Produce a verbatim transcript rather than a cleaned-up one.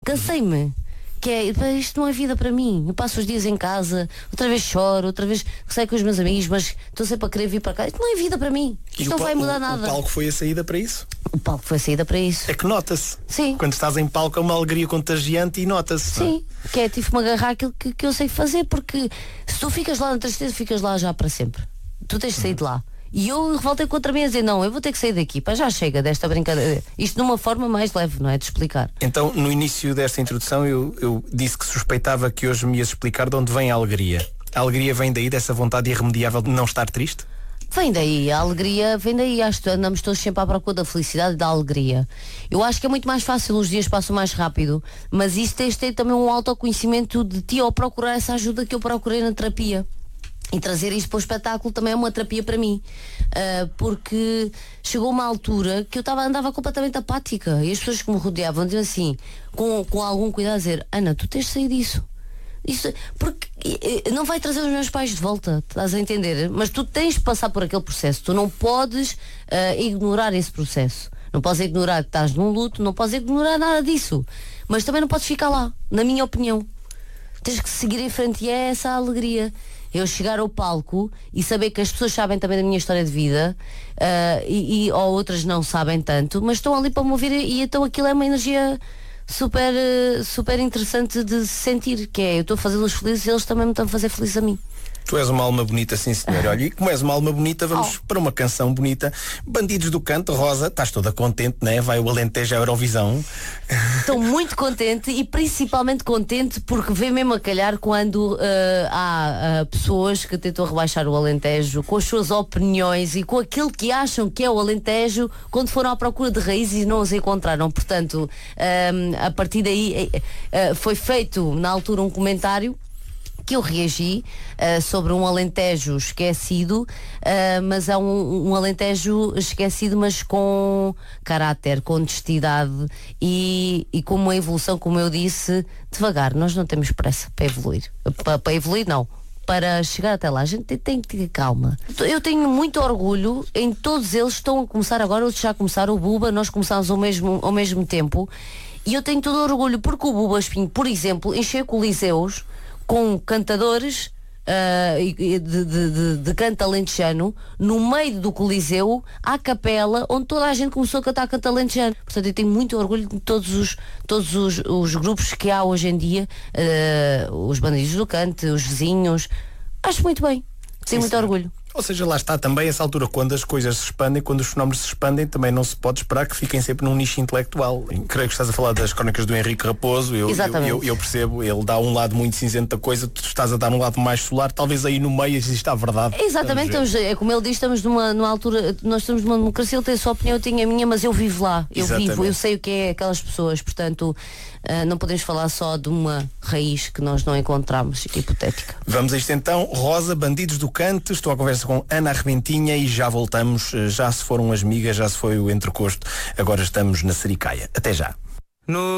cansei-me. Que é, isto não é vida para mim. Eu passo os dias em casa, outra vez choro, outra vez saio com os meus amigos, mas estou sempre a querer vir para cá. Isto não é vida para mim. Isto e não vai mudar o, nada. O palco foi a saída para isso? O palco foi a saída para isso. É que nota-se. Sim. Quando estás em palco é uma alegria contagiante e nota-se. Sim, que é tipo me agarrar aquilo que, que eu sei fazer, porque se tu ficas lá na tristeza, ficas lá já para sempre. Tu tens de sair de lá. E eu revoltei contra mim a dizer, não, eu vou ter que sair daqui, pá, já chega desta brincadeira. Isto de uma forma mais leve, não é? De explicar. Então, no início desta introdução, eu, eu disse que suspeitava que hoje me ias explicar de onde vem a alegria. A alegria vem daí, dessa vontade irremediável de não estar triste? Vem daí, a alegria vem daí, acho que andamos todos sempre à procura da felicidade e da alegria. Eu acho que é muito mais fácil, os dias passam mais rápido, mas isso tens de ter também um autoconhecimento de ti ao procurar essa ajuda que eu procurei na terapia. E trazer isso para o espetáculo também é uma terapia para mim, uh, porque chegou uma altura que eu tava, andava completamente apática e as pessoas que me rodeavam diziam assim, com, com algum cuidado, a dizer, Ana, tu tens de sair disso. Isso, porque não vai trazer os meus pais de volta, estás a entender? Mas tu tens de passar por aquele processo, tu não podes uh, ignorar esse processo. Não podes ignorar que estás num luto, não podes ignorar nada disso, mas também não podes ficar lá, na minha opinião. Tens que seguir em frente e é essa a alegria. Eu chegar ao palco e saber que as pessoas sabem também da minha história de vida, uh, e, e ou outras não sabem tanto, mas estão ali para me ouvir, e então aquilo é uma energia super, uh, super interessante de sentir, que é, eu estou a fazê-los felizes e eles também me estão a fazer feliz a mim. Tu és uma alma bonita, sim senhor. Olha, e como és uma alma bonita, vamos oh. para uma canção bonita. Bandidos do Canto. Rosa, estás toda contente, né? Vai o Alentejo à Eurovisão. Estou muito contente e principalmente contente porque vem mesmo a calhar quando uh, há uh, pessoas que tentam rebaixar o Alentejo com as suas opiniões e com aquilo que acham que é o Alentejo quando foram à procura de raízes e não os encontraram. Portanto, um, a partir daí uh, foi feito na altura um comentário que eu reagi uh, sobre um Alentejo esquecido, uh, mas é um, um Alentejo esquecido, mas com caráter, com honestidade e, e com uma evolução, como eu disse, devagar. Nós não temos pressa para evoluir. Para, para evoluir, não. Para chegar até lá, a gente tem que ter calma. Eu tenho muito orgulho em todos eles, estão a começar agora, outros já começaram, o Buba, nós começámos ao mesmo, ao mesmo tempo, e eu tenho todo o orgulho porque o Buba Espinho, por exemplo, encheu coliseus com cantadores uh, de, de, de, de canto alentejano no meio do coliseu, à capela, onde toda a gente começou a cantar canto alentejano. Portanto, eu tenho muito orgulho de todos os, todos os, os grupos que há hoje em dia, uh, os bandidos do canto, os vizinhos. Acho muito bem, tenho muito orgulho. Ou seja, lá está também essa altura, quando as coisas se expandem, quando os fenómenos se expandem, também não se pode esperar que fiquem sempre num nicho intelectual. Creio que estás a falar das crónicas do Henrique Raposo. Eu, eu, eu, eu percebo, ele dá um lado muito cinzento da coisa, tu estás a dar um lado mais solar, talvez aí no meio exista a verdade. Exatamente, é como ele diz, estamos numa, numa altura, nós estamos numa democracia, ele tem a sua opinião, eu tenho a minha, mas eu vivo lá, eu Exatamente. vivo, eu sei o que é aquelas pessoas, portanto uh, não podemos falar só de uma raiz que nós não encontramos, hipotética. Vamos a isto então. Rosa, Bandidos do Canto, estou à conversa com Ana Arrebentinha e já voltamos. Já se foram as migas, já se foi o entrecosto, agora estamos na Sericaia. Até já. No...